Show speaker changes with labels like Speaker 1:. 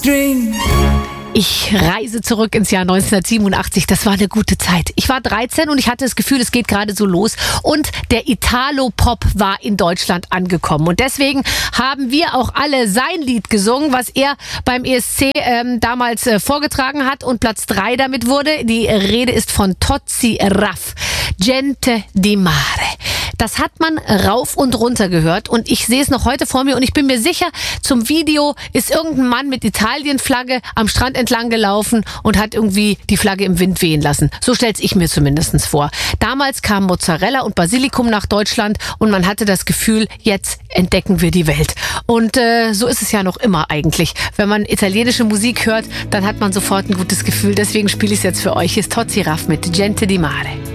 Speaker 1: string.
Speaker 2: Ich reise zurück ins Jahr 1987. Das war eine gute Zeit. Ich war 13 und ich hatte das Gefühl, es geht gerade so los. Und der Italo-Pop war in Deutschland angekommen. Und deswegen haben wir auch alle sein Lied gesungen, was er beim ESC damals vorgetragen hat und Platz 3 damit wurde. Die Rede ist von Tozzi Raff. Gente di Mare. Das hat man rauf und runter gehört und ich sehe es noch heute vor mir und ich bin mir sicher, zum Video ist irgendein Mann mit Italienflagge am Strand entlang gelaufen und hat irgendwie die Flagge im Wind wehen lassen. So stell's ich mir zumindest vor. Damals kam Mozzarella und Basilikum nach Deutschland und man hatte das Gefühl, jetzt entdecken wir die Welt. Und so ist es ja noch immer eigentlich. Wenn man italienische Musik hört, dann hat man sofort ein gutes Gefühl. Deswegen spiele ich es jetzt für euch. Hier ist Tozzi Raff mit Gente di Mare.